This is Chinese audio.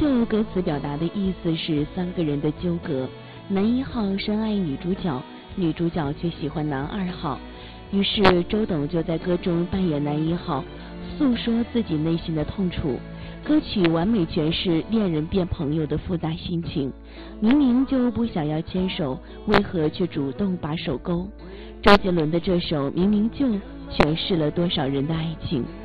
秀歌词表达的意思是三个人的纠葛，男一号深爱女主角，女主角却喜欢男二号，于是周董就在歌中扮演男一号，诉说自己内心的痛楚。歌曲完美诠释恋人变朋友的复杂心情，明明就不想要牵手，为何却主动把手勾？周杰伦的这首明明就诠释了多少人的爱情。